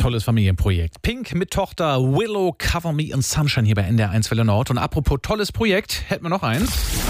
tolles Familienprojekt. Pink mit Tochter Willow, Cover Me in Sunshine hier bei NDR 1 Welle Nord. Und apropos tolles Projekt, hätten wir noch eins.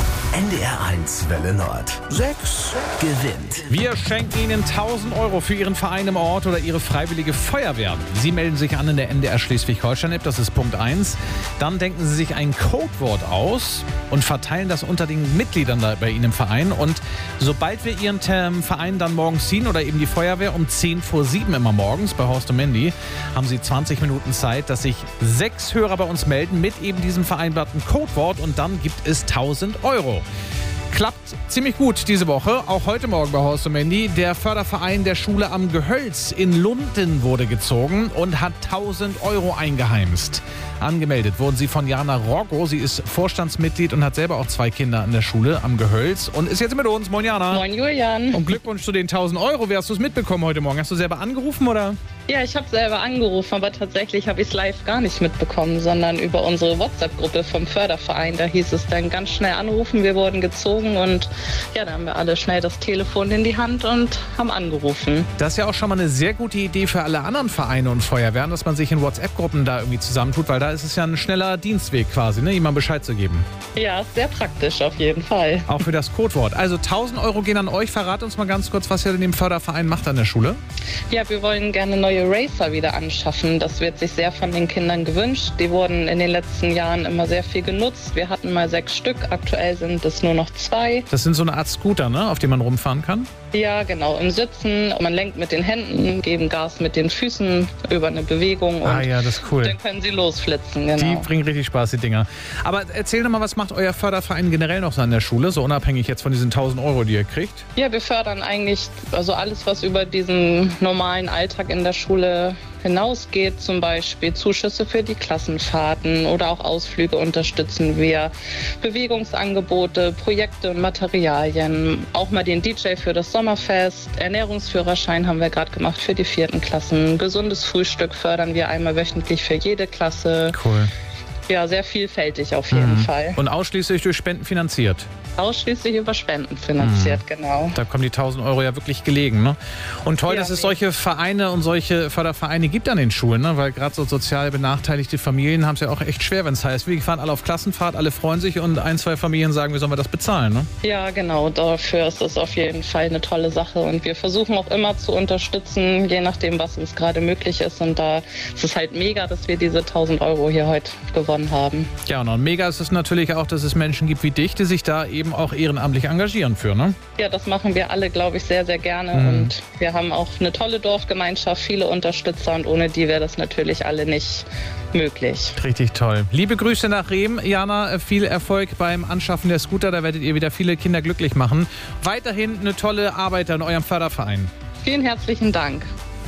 NDR 1 Welle Nord. 6 gewinnt. Wir schenken Ihnen 1.000 Euro für Ihren Verein im Ort oder Ihre freiwillige Feuerwehr. Sie melden sich an in der NDR Schleswig-Holstein-App, das ist Punkt 1. Dann denken Sie sich ein Codewort aus und verteilen das unter den Mitgliedern da bei Ihnen im Verein. Und sobald wir Ihren Verein dann morgens ziehen oder eben die Feuerwehr um 6:50 immer morgens bei Horst und Mandy, haben Sie 20 Minuten Zeit, dass sich 6 Hörer bei uns melden mit eben diesem vereinbarten Codewort und dann gibt es 1.000 Euro. Klappt ziemlich gut diese Woche, auch heute Morgen bei Horst und Mandy. Der Förderverein der Schule am Gehölz in Lunden wurde gezogen und hat 1.000 Euro eingeheimst. Angemeldet wurden sie von Jana Rocco. Sie ist Vorstandsmitglied und hat selber auch 2 Kinder an der Schule am Gehölz und ist jetzt mit uns. Moin Jana. Moin Julian. Und Glückwunsch zu den 1.000 Euro. Wie hast du es mitbekommen heute Morgen? Hast du selber angerufen oder? Ja, ich habe selber angerufen, aber tatsächlich habe ich es live gar nicht mitbekommen, sondern über unsere WhatsApp-Gruppe vom Förderverein. Da hieß es dann ganz schnell anrufen, wir wurden gezogen und ja, da haben wir alle schnell das Telefon in die Hand und haben angerufen. Das ist ja auch schon mal eine sehr gute Idee für alle anderen Vereine und Feuerwehren, dass man sich in WhatsApp-Gruppen da irgendwie zusammentut, weil da ist es ja ein schneller Dienstweg quasi, ne, jemandem Bescheid zu geben. Ja, ist sehr praktisch auf jeden Fall. Auch für das Codewort. Also 1.000 Euro gehen an euch. Verrat uns mal ganz kurz, was ihr in dem Förderverein macht an der Schule. Ja, wir wollen gerne neue Racer wieder anschaffen. Das wird sich sehr von den Kindern gewünscht. Die wurden in den letzten Jahren immer sehr viel genutzt. Wir hatten mal 6 Stück, aktuell sind es nur noch 2. Das sind so eine Art Scooter, ne, auf dem man rumfahren kann? Ja, genau, im Sitzen. Man lenkt mit den Händen, geben Gas mit den Füßen über eine Bewegung und ja, das ist cool. Dann können sie losflitzen. Genau. Die bringen richtig Spaß, die Dinger. Aber erzähl doch mal, was macht euer Förderverein generell noch so an der Schule, so unabhängig jetzt von diesen 1.000 Euro, die ihr kriegt? Ja, wir fördern eigentlich also alles, was über diesen normalen Alltag in der Schule hinausgeht, zum Beispiel Zuschüsse für die Klassenfahrten oder auch Ausflüge unterstützen wir, Bewegungsangebote, Projekte und Materialien, auch mal den DJ für das Sommerfest, Ernährungsführerschein haben wir gerade gemacht für die 4. Klassen, gesundes Frühstück fördern wir einmal wöchentlich für jede Klasse. Cool. Ja, sehr vielfältig auf jeden Fall. Und ausschließlich durch Spenden finanziert? Ausschließlich über Spenden finanziert, genau. Da kommen die 1.000 Euro ja wirklich gelegen, ne? Und toll, Ja, dass es solche Vereine und solche Fördervereine gibt an den Schulen, ne? Weil gerade so sozial benachteiligte Familien haben es ja auch echt schwer, wenn es heißt, wir fahren alle auf Klassenfahrt, alle freuen sich und 1, 2 Familien sagen, wie sollen wir das bezahlen, ne? Ja, genau. Dafür ist es auf jeden Fall eine tolle Sache und wir versuchen auch immer zu unterstützen, je nachdem, was uns gerade möglich ist. Und da ist es halt mega, dass wir diese 1.000 Euro hier heute gewonnen haben. Ja, und mega ist es natürlich auch, dass es Menschen gibt wie dich, die sich da eben auch ehrenamtlich engagieren für, ne? Ja, das machen wir alle, glaube ich, sehr, sehr gerne. Und wir haben auch eine tolle Dorfgemeinschaft, viele Unterstützer und ohne die wäre das natürlich alle nicht möglich. Richtig toll. Liebe Grüße nach Rehm. Jana, viel Erfolg beim Anschaffen der Scooter. Da werdet ihr wieder viele Kinder glücklich machen. Weiterhin eine tolle Arbeit in eurem Förderverein. Vielen herzlichen Dank.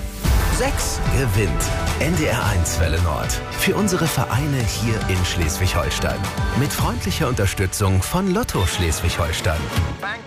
6 gewinnt. NDR 1 Welle Nord. Für unsere Vereine hier in Schleswig-Holstein. Mit freundlicher Unterstützung von Lotto Schleswig-Holstein.